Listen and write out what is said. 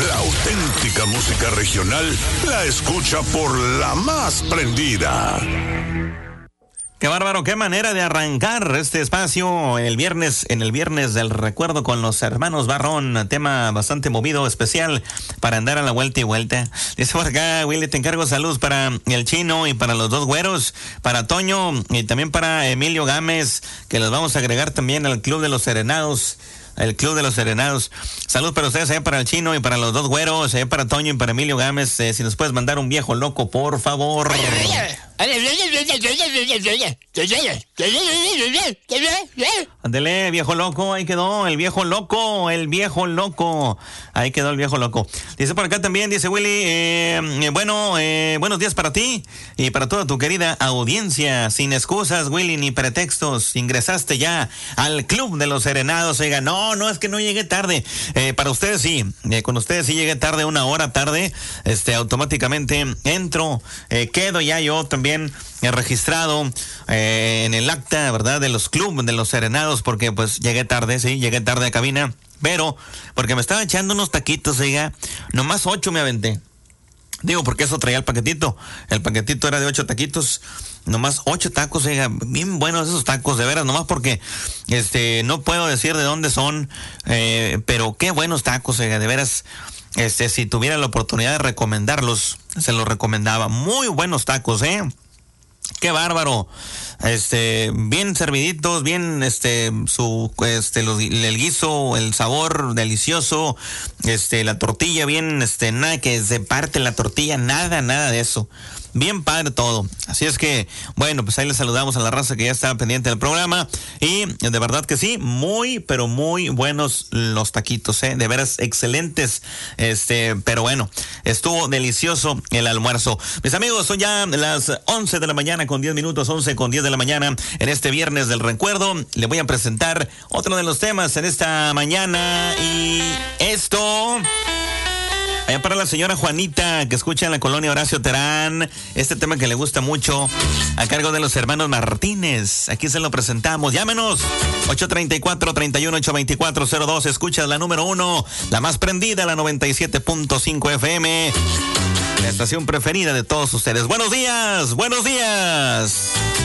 La auténtica música regional la escucha por la más prendida. Qué bárbaro, qué manera de arrancar este espacio en el viernes del recuerdo con los hermanos Barrón, tema bastante movido, especial para andar a la vuelta y vuelta. Dice por acá, Willy, te encargo salud para el Chino y para los dos güeros, para Toño y también para Emilio Gámez, que los vamos a agregar también al Club de los Serenados. El Club de los Serenados. Salud para ustedes, para el Chino y para los dos güeros, para Toño y para Emilio Gámez. Si nos puedes mandar un viejo loco, por favor. Ándele, viejo loco, ahí quedó, el viejo loco. Ahí quedó el viejo loco. Dice por acá también, dice Willy, buenos días para ti y para toda tu querida audiencia. Sin excusas, Willy, ni pretextos. Ingresaste ya al Club de los Serenados. Oiga, no, es que no llegué tarde. Para ustedes sí, con ustedes sí llegué tarde, 1 hora tarde. Automáticamente entro, quedo ya yo también registrado en el acta, ¿verdad? De los clubes de los Serenados, porque pues llegué tarde a cabina, pero porque me estaba echando unos taquitos, oiga, nomás 8 me aventé. Digo, porque eso traía el paquetito era de 8 taquitos, nomás 8 tacos, oiga, bien buenos esos tacos, de veras, nomás porque, no puedo decir de dónde son, pero qué buenos tacos, oiga, de veras. Si tuviera la oportunidad de recomendarlos, se los recomendaba. Muy buenos tacos, qué bárbaro. Bien serviditos, bien el guiso, el sabor delicioso, la tortilla bien, nada que se parte la tortilla, nada de eso. Bien padre todo. Así es que, bueno, pues ahí les saludamos a la raza que ya está pendiente del programa. Y de verdad que sí, muy, pero muy buenos los taquitos, de veras excelentes. Pero bueno, estuvo delicioso el almuerzo. Mis amigos, son ya las 11 de la mañana con 10 minutos, 11 con 10 de la mañana. En este viernes del recuerdo, le voy a presentar otro de los temas en esta mañana. Y esto... Allá para la señora Juanita, que escucha en la colonia Horacio Terán, este tema que le gusta mucho, a cargo de los hermanos Martínez. Aquí se lo presentamos. Llámenos, 834-31-824-02. Escuchas la número 1, la más prendida, la 97.5 FM, la estación preferida de todos ustedes. ¡Buenos días! ¡Buenos días!